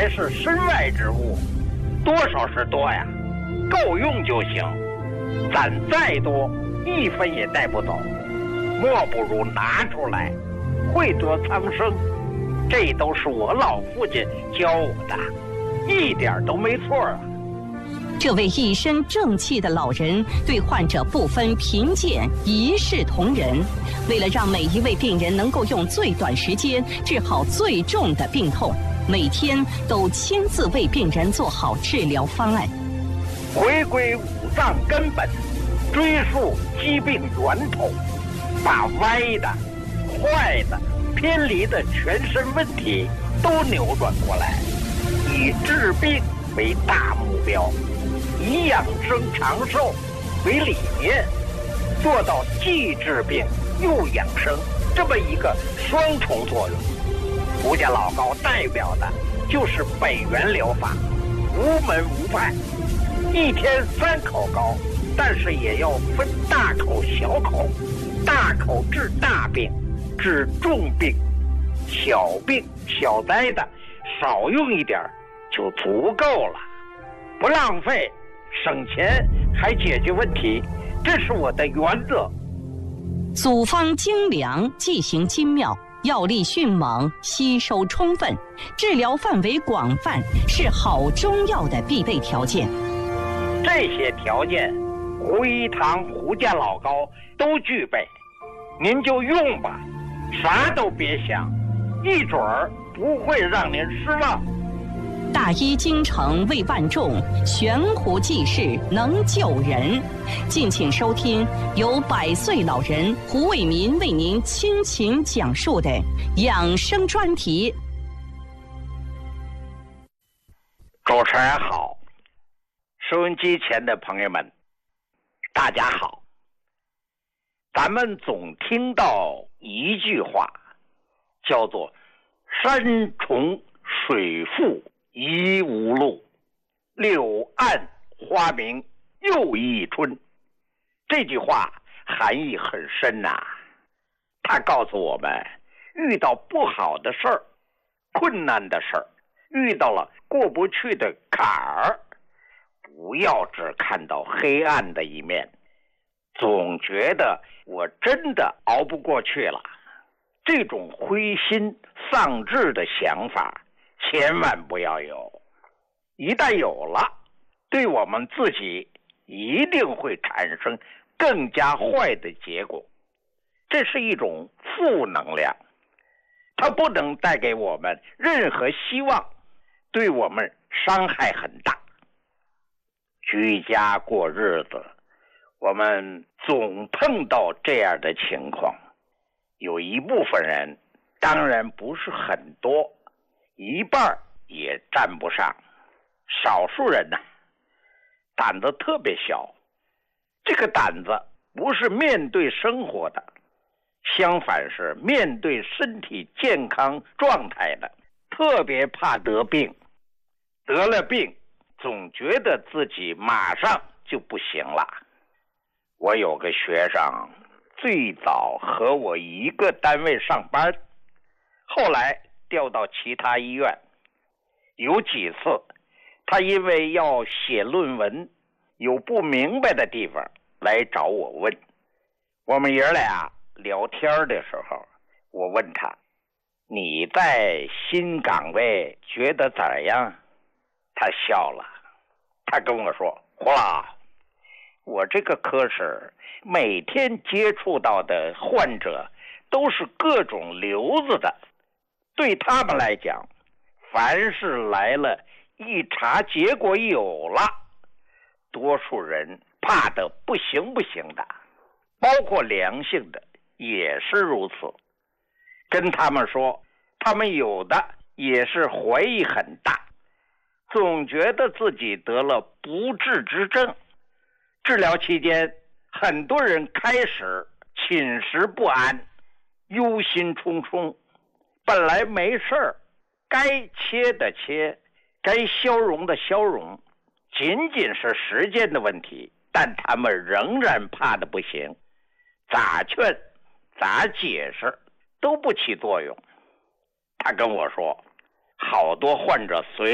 还是身外之物，多少是多呀，够用就行。攒再多，1分也带不走，莫不如拿出来，惠泽苍生。这都是我老父亲教我的，一点都没错啊。 这位一身正气的老人对患者不分贫贱，一视同仁。为了让每一位病人能够用最短时间治好最重的病痛，每天都亲自为病人做好治疗方案， 回归五脏根本，追溯疾病源头，把歪的、坏的、偏离的全身问题都扭转过来，以治病为大目标，以养生长寿为理念，做到既治病又养生这么一个双重作用。胡家老高代表的就是北元疗法，无门无派，1天3口膏，但是也要分大口小口，大口治大病，治重病，小病小灾的少用一点就足够了，不浪费，省钱还解决问题，这是我的原则。 组方精良，剂型精妙，药力迅猛，吸收充分，治疗范围广泛，是好中药的必备条件。 这些条件，胡一堂、胡家老高都具备，您就用吧，啥都别想，一准儿不会让您失望。 大医精诚为万众，悬壶济世能救人。敬请收听由100岁老人胡卫民为您倾情讲述的养生专题。 主持人好，收音机前的朋友们，大家好。咱们总听到一句话，叫做山重水复疑无路，柳暗花明又一春。这句话含义很深呐，它告诉我们，遇到不好的事儿、困难的事儿，遇到了过不去的坎儿，不要只看到黑暗的一面，总觉得我真的熬不过去了。这种灰心丧志的想法千万不要有，一旦有了，对我们自己一定会产生更加坏的结果。这是一种负能量，它不能带给我们任何希望，对我们伤害很大。居家过日子，我们总碰到这样的情况，有一部分人，当然不是很多，一半也占不上，少数人呢，胆子特别小，这个胆子不是面对生活的，相反是面对身体健康状态的，特别怕得病，得了病总觉得自己马上就不行了。我有个学生，最早和我一个单位上班，后来调到其他医院，有几次他因为要写论文，有不明白的地方来找我问。我们爷俩聊天的时候，我问他，你在新岗位觉得怎样？他笑了，他跟我说，胡老，我这个科室每天接触到的患者都是各种瘤子的，对他们来讲，凡是来了一查结果有了，多数人怕得不行不行的，包括良性的也是如此。跟他们说，他们有的也是怀疑很大，总觉得自己得了不治之症。治疗期间，很多人开始寝食不安，忧心忡忡，本来没事儿，该切的切，该消融的消融，仅仅是时间的问题，但他们仍然怕的不行，咋劝咋解释都不起作用。他跟我说，好多患者随